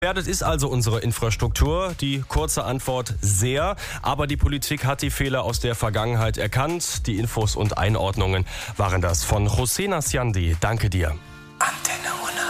Gefährdet ist also unsere Infrastruktur. Die kurze Antwort sehr. Aber die Politik hat die Fehler aus der Vergangenheit erkannt. Die Infos und Einordnungen waren das von José Nasciandi. Danke dir.